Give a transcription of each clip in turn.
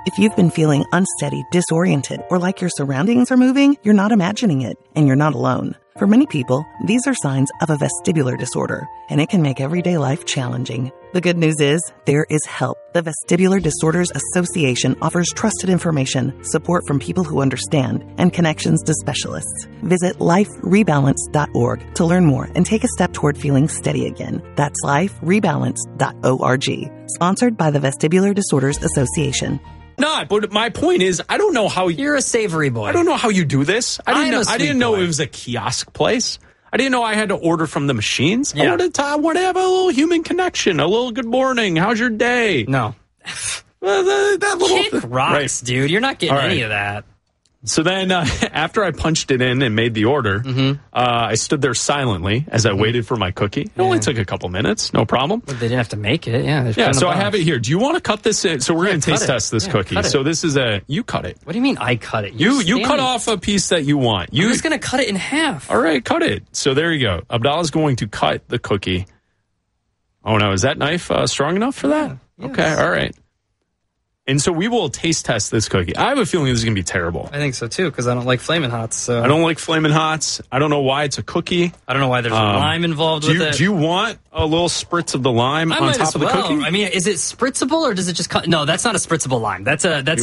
If you've been feeling unsteady, disoriented, or like your surroundings are moving, you're not imagining it, and you're not alone. For many people, these are signs of a vestibular disorder, and it can make everyday life challenging. The good news is, there is help. The Vestibular Disorders Association offers trusted information, support from people who understand, and connections to specialists. Visit liferebalance.org to learn more and take a step toward feeling steady again. That's liferebalance.org. Sponsored by the Vestibular Disorders Association. Not, but my point is, I don't know how you're a savory boy. I don't know how you do this. I didn't know it was a kiosk place. I didn't know I had to order from the machines. Yeah. I want to have a little human connection, a little good morning. How's your day? No. That little Kick rocks, dude. You're not getting any of that. So then after I punched it in and made the order, I stood there silently as I waited for my cookie. It only took a couple minutes. No problem. But they didn't have to make it. Yeah. Yeah, so I have it here. Do you want to cut this in? So we're going to taste test this cookie. So this is you cut it. What do you mean I cut it? You cut off a piece that you want. I'm just going to cut it in half. All right, cut it. So there you go. Abdallah's going to cut the cookie. Oh, no. Is that knife strong enough for that? Yes. Okay, all right. And so we will taste test this cookie. I have a feeling this is going to be terrible. I think so, too, because I don't like Flamin' Hots. So. I don't like Flamin' Hots. I don't know why it's a cookie. I don't know why there's lime involved with it. Do you want a little spritz of the lime on top of the cookie? I mean, is it spritzable or does it just cut? No, that's not a spritzable lime. That's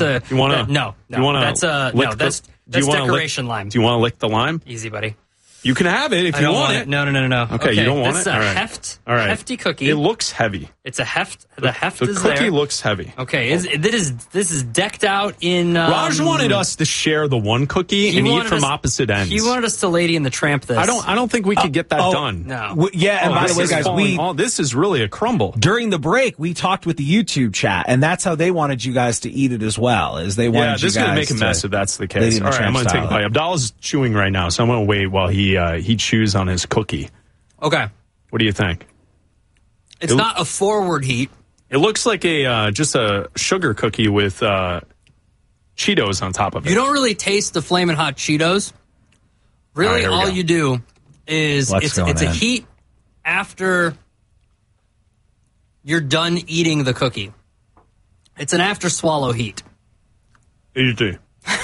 decoration lime. Do you want to lick the lime? Easy, buddy. You can have it if you want it. No. Okay, you don't want it? It's a hefty cookie. It looks heavy. It's a heft. The heft is there. The cookie looks heavy. Okay, this is decked out in... Raj wanted us to share the one cookie and eat from opposite ends. He wanted us to Lady and the Tramp this. I don't think we could get that done. No. And by the way, guys, this is really a crumble. During the break, we talked with the YouTube chat, and that's how they wanted you guys to eat it as well. This is going to make a mess if that's the case. All right, I'm going to take a bite. Abdallah's chewing right now, so I'm going to wait while he chews on his cookie. Okay. What do you think? It's not a forward heat. It looks like just a sugar cookie with Cheetos on top of it. You don't really taste the Flamin' Hot Cheetos. Really, all you do is it's a heat after you're done eating the cookie. It's an after swallow heat. Easy.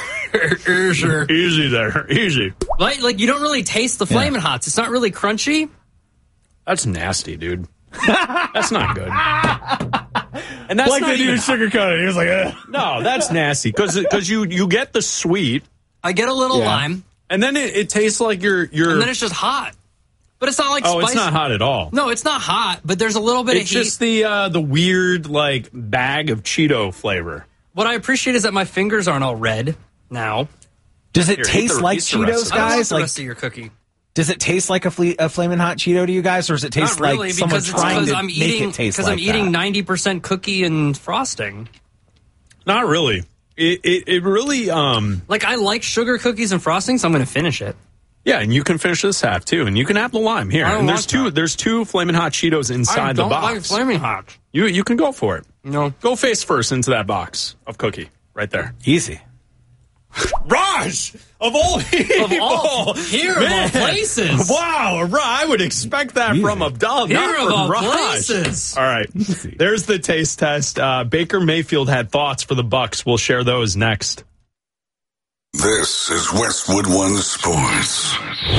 Easy there. Easy. Like you don't really taste the Flamin' Hots. It's not really crunchy. That's nasty, dude. That's not good. And that's like they do sugarcoated. He was like, no, that's nasty because you get the sweet. I get a little lime, and then it tastes like you're. And then it's just hot. But it's not like spicy. It's not hot at all. No, it's not hot. But there's a little bit of heat. It's just the weird like bag of Cheeto flavor. What I appreciate is that my fingers aren't all red now. Does it taste like Cheetos, guys? The rest of your cookie. Does it taste like a Flamin' Hot Cheeto to you guys, or does it taste like someone trying to make it taste like that? Because I'm eating 90% cookie and frosting. Not really. It really like I like sugar cookies and frosting, so I'm going to finish it. Yeah, and you can finish this half too, and you can have the lime here. And there's two Flamin' Hot Cheetos inside the box. I don't like Flamin' Hot. You can go for it. No, go face first into that box of cookie right there. Easy. Raj, of all people, of all places. Wow, I would expect that from Abdallah, not from Raj. Places. All right, there's the taste test. Baker Mayfield had thoughts for the Bucs. We'll share those next. This is Westwood One Sports.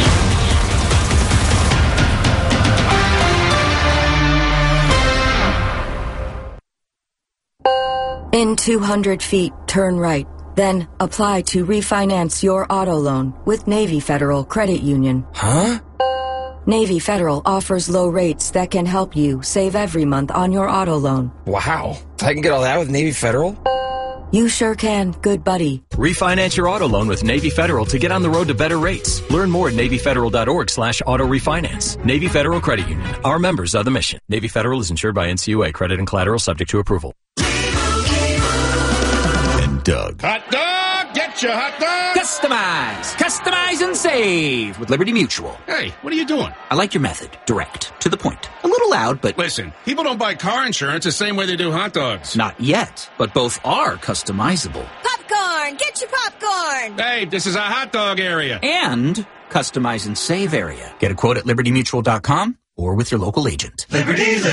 In 200 feet, turn right. Then apply to refinance your auto loan with Navy Federal Credit Union. Huh? Navy Federal offers low rates that can help you save every month on your auto loan. Wow. I can get all that with Navy Federal? You sure can, good buddy. Refinance your auto loan with Navy Federal to get on the road to better rates. Learn more at NavyFederal.org/auto refinance. Navy Federal Credit Union. Our members are the mission. Navy Federal is insured by NCUA. Credit and collateral subject to approval. And Doug. Hot dog! Get your hot dog! Customize and save with Liberty Mutual. Hey, what are you doing? I like your method. Direct. To the point. A little loud, but... Listen, people don't buy car insurance the same way they do hot dogs. Not yet, but both are customizable. Popcorn! Get your popcorn! Hey, this is a hot dog area. And customize and save area. Get a quote at LibertyMutual.com or with your local agent. Liberty